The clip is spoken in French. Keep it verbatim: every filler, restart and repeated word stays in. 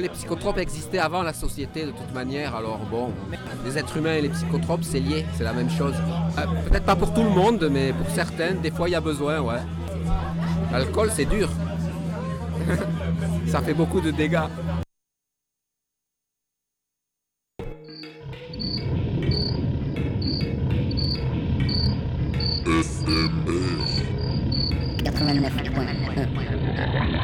les psychotropes existaient avant la société de toute manière, alors bon, les êtres humains et les psychotropes, c'est lié, c'est la même chose. Euh, peut-être pas pour tout le monde, mais pour certaines, des fois il y a besoin, ouais. L'alcool, c'est dur. Ça fait beaucoup de dégâts.